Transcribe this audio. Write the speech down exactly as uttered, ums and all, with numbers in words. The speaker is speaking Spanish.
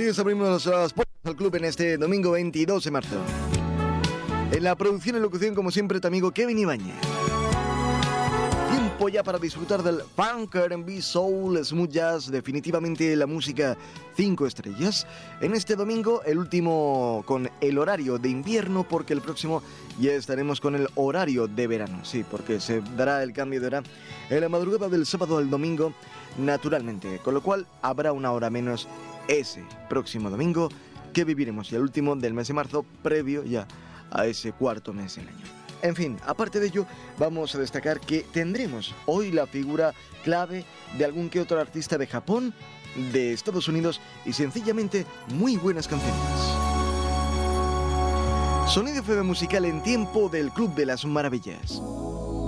Rodríguez, abrimos las puertas al club en este domingo veintidós de marzo. En la producción y locución, como siempre, tu amigo Kevin Ibáñez. Tiempo ya para disfrutar del funk, R and B, soul, smooth jazz, definitivamente la música cinco estrellas. En este domingo, el último con el horario de invierno, porque el próximo ya estaremos con el horario de verano. Sí, porque se dará el cambio de hora en la madrugada del sábado al domingo, naturalmente. Con lo cual, habrá una hora menos ese próximo domingo que viviremos, y el último del mes de marzo, previo ya a ese cuarto mes del año. En fin, aparte de ello, vamos a destacar que tendremos hoy la figura clave de algún que otro artista de Japón, de Estados Unidos y sencillamente muy buenas canciones. Sonido F M musical en tiempo del Club de las Maravillas.